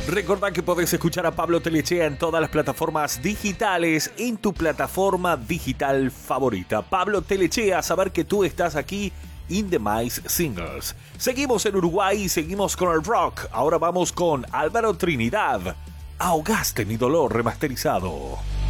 Recordá que podés escuchar a Pablo Telechea en todas las plataformas digitales, en tu plataforma digital favorita. Pablo Telechea, saber que tú estás aquí in the Mice Singles. Seguimos en Uruguay y seguimos con el rock. Ahora vamos con Álvaro Trinidad. Ahogaste mi dolor remasterizado.